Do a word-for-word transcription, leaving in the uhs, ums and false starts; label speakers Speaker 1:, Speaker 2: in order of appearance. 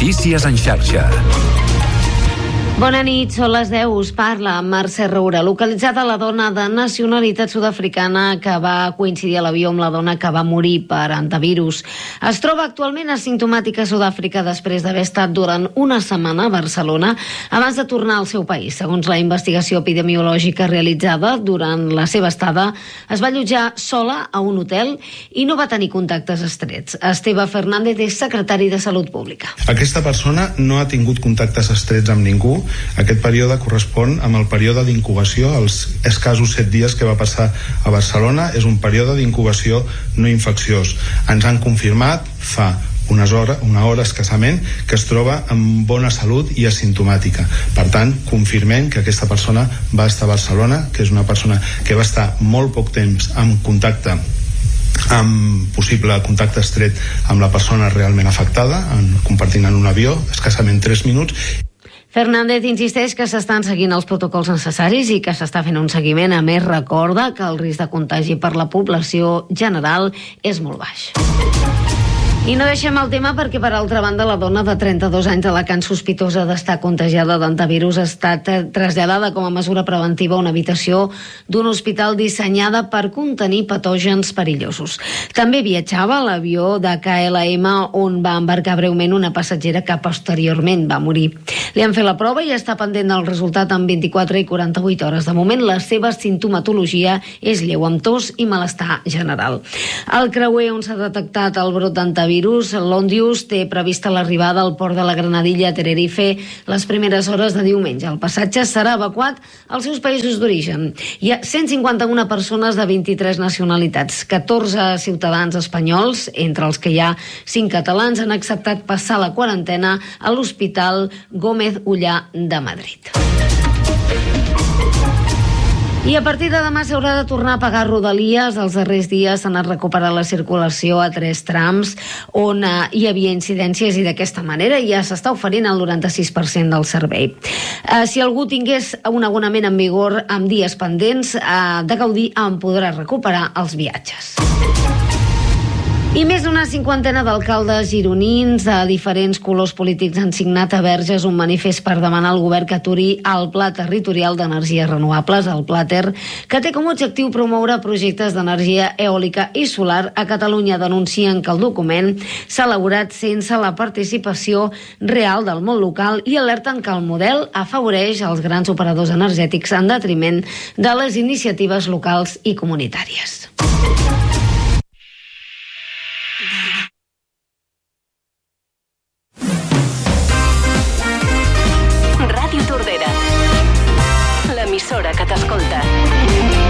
Speaker 1: Notícies en xarxa.
Speaker 2: Bona nit, són les deu, us parla Mercè Roura. Localitzada la dona de nacionalitat sud-africana que va coincidir a l'avió amb la dona que va morir per antivirus. Es troba actualment asimptomàtica a Sud-àfrica després d'haver estat durant una setmana a Barcelona abans de tornar al seu país. Segons la investigació epidemiològica realitzada durant la seva estada, es va allotjar sola a un hotel i no va tenir contactes estrets. Esteve Fernández és secretari de Salut Pública.
Speaker 3: Aquesta persona no ha tingut contactes estrets amb ningú. Aquest període correspon amb el període d'incubació, els escassos set dies que va passar a Barcelona. És un període d'incubació no infecciós. Ens han confirmat fa unes hores, una hora escassament, que es troba en bona salut i asimptomàtica. Per tant, confirmem que aquesta persona va estar a Barcelona, que és una persona que va estar molt poc temps en contacte amb possible contacte estret amb la persona realment afectada, en, compartint en un avió, escassament tres minuts.
Speaker 2: Fernández insisteix que s'estan seguint els protocols necessaris i que s'està fent un seguiment. A més, recorda que el risc de contagi per la població general és molt baix. I no deixem el tema perquè, per altra banda, la dona de trenta-dos anys d'Alacant sospitosa d'estar contagiada d'antivirus ha estat traslladada com a mesura preventiva a una habitació d'un hospital dissenyada per contenir patògens perillosos. També viatjava a l'avió de K L M on va embarcar breument una passatgera que posteriorment va morir. Li han fet la prova i està pendent del resultat en vint-i-quatre i quaranta-vuit hores. De moment, la seva sintomatologia és lleu, amb tos i malestar general. Al creuer on s'ha detectat el brot d'antivirus, l'Ondius té prevista l'arribada al port de la Granadilla a Tenerife les primeres hores de diumenge. El passatge serà evacuat als seus països d'origen. Hi ha cent cinquanta-una persones de vint-i-tres nacionalitats. catorze ciutadans espanyols, entre els que hi ha cinc catalans, han acceptat passar la quarantena a l'Hospital Gómez Ullà de Madrid. I a partir de demà s'haurà de tornar a pagar rodalies. Els darrers dies s'ha anat recuperar la circulació a tres trams on eh, hi havia incidències i d'aquesta manera ja s'està oferint el noranta-sis per cent del servei. Eh, si algú tingués un abonament en vigor amb dies pendents eh, de gaudir, en podrà recuperar els viatges. I més d'una cinquantena d'alcaldes gironins de diferents colors polítics han signat a Verges un manifest per demanar al govern que aturi el Pla Territorial d'Energies Renovables, el Plater, que té com a objectiu promoure projectes d'energia eòlica i solar a Catalunya. Denuncien que el document s'ha elaborat sense la participació real del món local i alerten que el model afavoreix els grans operadors energètics en detriment de les iniciatives locals i comunitàries.